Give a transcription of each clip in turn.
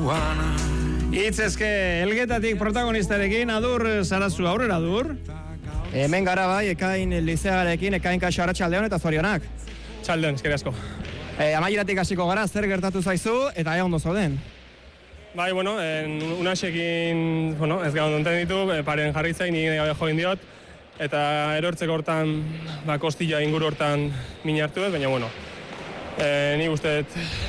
Itzezke Elgetatik protagonistarekin, Adur Zarazu, aurrera Adur. Hemen gara bai, Ekain lizeagarekin, Ekain kaixo arratsaldeon eta zorionak. Txaldeon, eskerrik asko. Amaieratik hasiko gara, zer gertatu zaizu eta ea ondo zauden? Bai, bueno, unaxekin, ez gara ondo ditu, paren jarritzai, ni join diot, eta erortzeko hortan, kostilla inguru hortan min hartu dut, baina, bueno, ni uste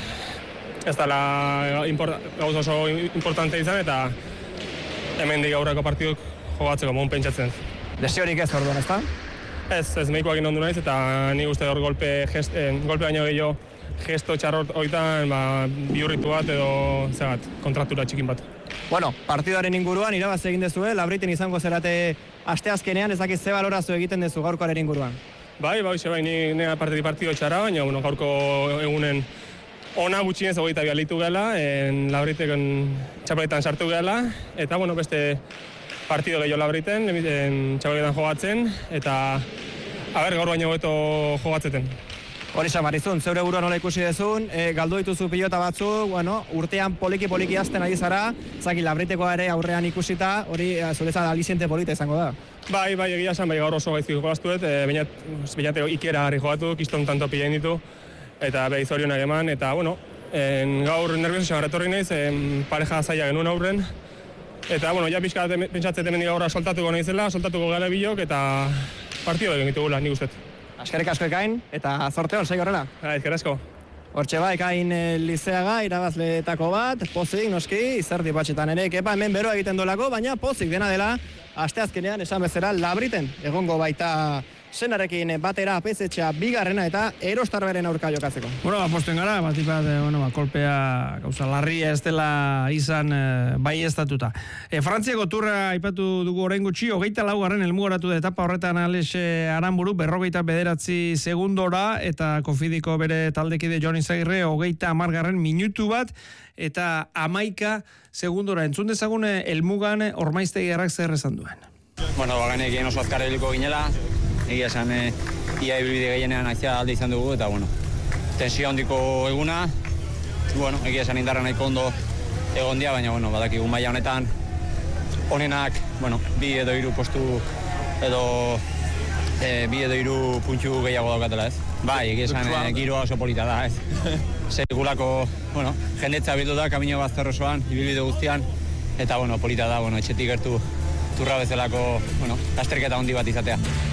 ez dela gauza oso importante izan, eta hemendik aurreko partiduk jogatzeko mon pentsatzen. Lesiorik ez orduan, ezta? Ez medikoak inondu naiz, eta ni uste hor golpe baino gehiago gesto txarrot hoitan bihurritu bat edo kontraktura txikin bat. Bueno, partidoaren inguruan irabaz egin dezue, Labriten izango zerate asteazkenean, ezakit ze balorazio egiten dezu gaurkoaren inguruan. Bai, ni nea partido txarra, baina gaurko egunen ona gutxienez 22 litu gela, Labriteken txapeletan sartu gela, eta beste partido gehiago Labriten, txapeletan jogatzen, eta gaur baino hobeto jogatzeten. Hori Marizun, zeure burua nola ikusi dezun, galdu dituzu pilota batzu, urtean poliki azten ari zara, zaki Labritekoa ere aurrean ikusita, hori zurezat aliziente polita izango da. Bai, egia esan, gaur oso gaizki jolaztu dut, bainat ikera harri jogatu, kiston tanto pilain ditu, eta behi zorionak eman, eta gaur nervioso etorri naiz, pareja zaila genuen aurren, eta ja pixka pentsatzet hemen gaurra soltatuko naizela, soltatuko gala bilok, eta partido egin ditugula, nik ustet. Askerrik asko Ekain, eta zorte hon, segi horrela. Ezker asko. Hortxe Ekain lizeaga, irabazleetako bat, pozik, noski, izerdi batxetan ere, kepa hemen beroa egiten dolako, baina pozik dena dela, asteazkenean esan bezala Labriten egongo baita Senarekin batera pezetxea bigarrena eta Erostarberen aurka jokatzeko. Aposten gara, batipat, kolpea gauza larria ez dela izan bai estatuta. Frantziako turra aipatu dugu orain gutxi, 24. helmugaratu da etapa horretan Alex Aranburu, 49 segundora, eta Kofidiko bere taldekide Jon Izagirre, 30 minutu bat, eta 11 segundora. Entzun dezagun helmugan Ormaiztegiarrak zer esan duen. Gainekien oso azkar heliko ginela, egia esan ia ibilbide gehienean aizia alde izan dugu, eta tensio handiko eguna, egia esan indarra nahiko ondo egon dia, baina badakigu maila honetan honenak, 2 edo 3 postu edo 2 edo 3 puntxu gehiago daukatela, ez? Bai, egia esan giroa oso polita da, ez? Segulako, jendetza bildu da, kamino bazter osoan, ibilbide guztian, eta polita da, etxetik gertu turra bezalako, lasterketa handi bat izatea.